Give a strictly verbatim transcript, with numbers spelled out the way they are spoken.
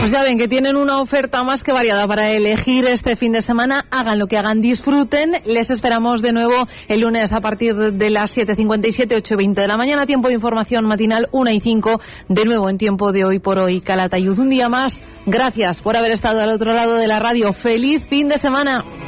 Pues ya ven que tienen una oferta más que variada para elegir este fin de semana. Hagan lo que hagan, disfruten. Les esperamos de nuevo el lunes a partir de las siete cincuenta y siete, ocho y veinte de la mañana. Tiempo de información matinal una y cinco. De nuevo en tiempo de Hoy por Hoy Calatayud. Un día más. Gracias por haber estado al otro lado de la radio. ¡Feliz fin de semana!